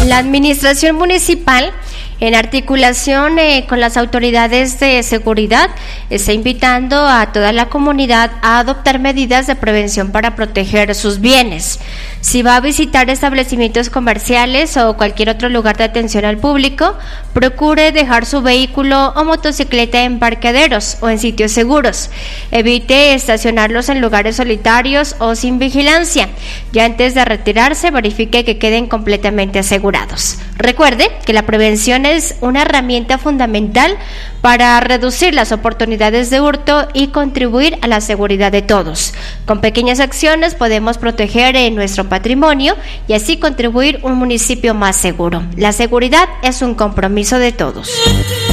La administración municipal, en articulación con las autoridades de seguridad, está invitando a toda la comunidad a adoptar medidas de prevención para proteger sus bienes. Si va a visitar establecimientos comerciales o cualquier otro lugar de atención al público, procure dejar su vehículo o motocicleta en parqueaderos o en sitios seguros. Evite estacionarlos en lugares solitarios o sin vigilancia. Y antes de retirarse, verifique que queden completamente asegurados. Recuerde que la prevención es una herramienta fundamental para reducir las oportunidades de hurto y contribuir a la seguridad de todos. Con pequeñas acciones podemos proteger nuestro patrimonio y así contribuir a un municipio más seguro. La seguridad es un compromiso de todos.